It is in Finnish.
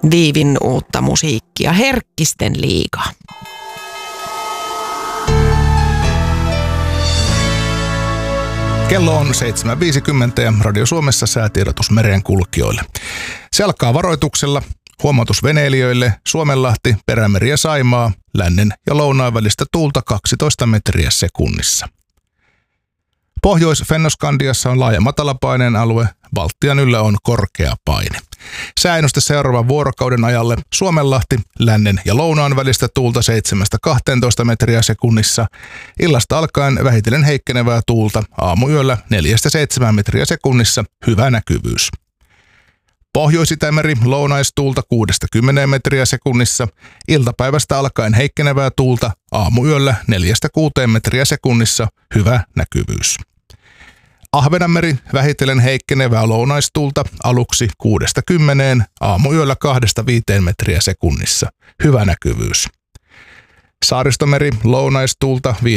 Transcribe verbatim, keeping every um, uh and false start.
Viivin uutta musiikkia, Herkkisten liiga. Kello on seitsemän viisikymmentä ja Radio Suomessa säätiedotus merenkulkijoille. Se alkaa varoituksella. Huomautus veneilijöille: Suomenlahti, Perämeri ja Saimaa, lännen ja lounaan välistä tuulta kaksitoista metriä sekunnissa. Pohjois-Fennoskandiassa on laaja matalapaineen alue, Baltian yllä on korkea paine. Sääennuste seuraavan vuorokauden ajalle: Suomenlahti, lännen ja lounaan välistä tuulta seitsemästä kahteentoista metriä sekunnissa, illasta alkaen vähitellen heikkenevää tuulta, aamuyöllä neljästä seitsemään metriä sekunnissa, hyvä näkyvyys. Pohjois-Itämeri, lounaistuulta kuudesta kymmeneen metriä sekunnissa, iltapäivästä alkaen heikkenevää tuulta, aamuyöllä neljästä kuuteen metriä sekunnissa, hyvä näkyvyys. Ahvenanmeri, vähitellen heikkenevää lounaistuulta, aluksi kuudesta kymmeneen, aamuyöllä kahdesta viiteen metriä sekunnissa, hyvä näkyvyys. Saaristomeri, lounaistuulta